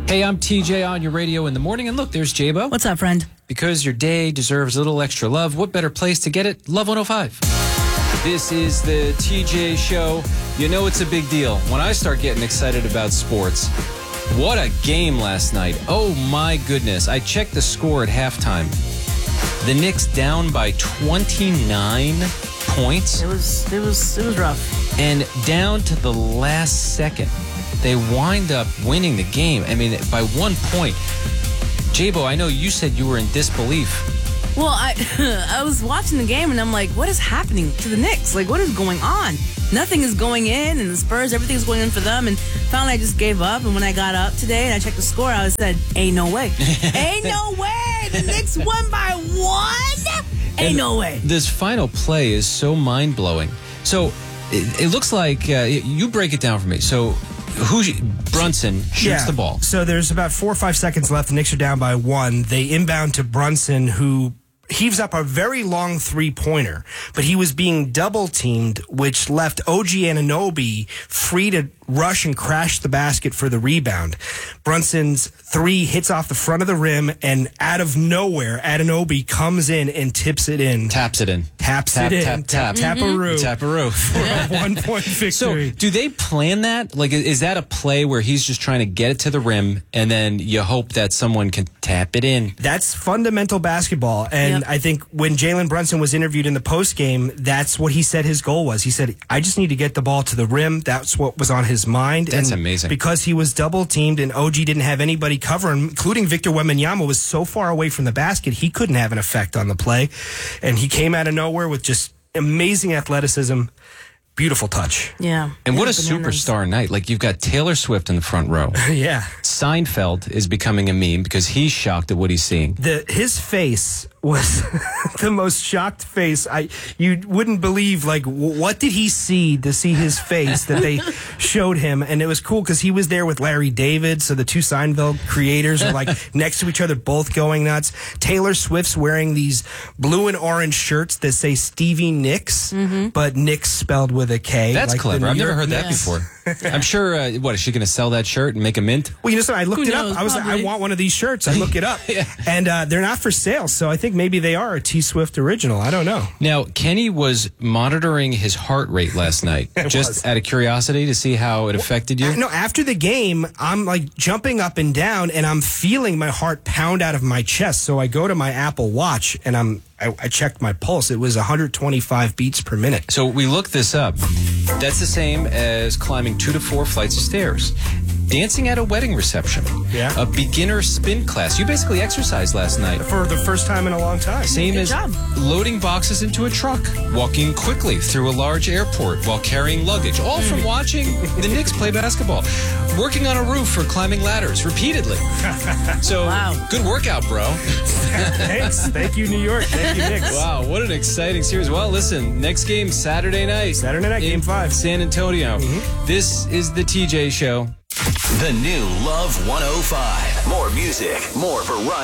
Hey, I'm TJ on your radio in the morning. And look, there's J-Bo. What's up, friend? Because your day deserves a little extra love, what better place to get it? Love 105. This is the TJ show. You know it's a big deal when I start getting excited about sports. What a game last night. Oh, my goodness. I checked the score at halftime. The Knicks down by 29 points. It was rough. And down to the last second, they wind up winning the game. I mean, by 1 point. J-Bo, I know you said you were in disbelief. Well, I was watching the game, and I'm like, what is happening to the Knicks? Like, what is going on? Nothing is going in, and the Spurs, everything's going in for them. And finally, I just gave up. And when I got up today and I checked the score, I said, ain't no way. Ain't no way. The Knicks won by one? Ain't no way. This final play is so mind-blowing. So it looks like, you break it down for me. So Brunson shoots the ball. So there's about 4 or 5 seconds left. The Knicks are down by one. They inbound to Brunson, who heaves up a very long three-pointer, but he was being double-teamed, which left OG Anunoby free to rush and crash the basket for the rebound. Brunson's three hits off the front of the rim, and out of nowhere, Anunoby comes in and tips it in. Taps it in. Taparoo. Taparoo. For a 1 point victory. So, do they plan that? Like, is that a play where he's just trying to get it to the rim, and then you hope that someone can tap it in? That's fundamental basketball, and I think when Jalen Brunson was interviewed in the postgame, that's what he said his goal was. He said, I just need to get the ball to the rim. That's what was on his mind. That's and amazing. Because he was double-teamed and OG didn't have anybody covering, including Victor Wembanyama was so far away from the basket, he couldn't have an effect on the play. And he came out of nowhere with just amazing athleticism. Beautiful touch. Yeah. And what a superstar night. Like, you've got Taylor Swift in the front row. Yeah. Seinfeld is becoming a meme because he's shocked at what he's seeing. His face was the most shocked face. You wouldn't believe, like, what did he see to see his face that they showed him? And it was cool because he was there with Larry David, so the two Seinfeld creators are like next to each other, both going nuts. Taylor Swift's wearing these blue and orange shirts that say Stevie Nicks, but Nicks spelled with a K. That's like clever. I've never heard that Knicks. before. I'm sure, what, is she going to sell that shirt and make a mint? Well, you know something? I looked Who it up. knows? I was like, I Probably. want one of these shirts. I look it up. And they're not for sale, so I think maybe they are a T-Swift original. I don't know. Now, Kenny was monitoring his heart rate last night, just out of curiosity to see how it affected you. No, after the game, I'm like jumping up and down, and I'm feeling my heart pound out of my chest. So I go to my Apple Watch, and I checked my pulse. It was 125 beats per minute. So we looked this up. That's the same as climbing 2 to 4 flights of stairs. Dancing at a wedding reception. Yeah. A beginner spin class. You basically exercised last night. For the first time in a long time. Same Good as job. loading boxes into a truck, walking quickly through a large airport while carrying luggage, all from watching the Knicks play basketball, working on a roof for climbing ladders repeatedly. So, good workout, bro. Thanks. Thank you, New York. Thank you, Knicks. Wow, what an exciting series. Well, listen, next game Saturday night. Saturday night, Game 5. San Antonio. This is the TJ Show. The new Love 105. More music, more variety.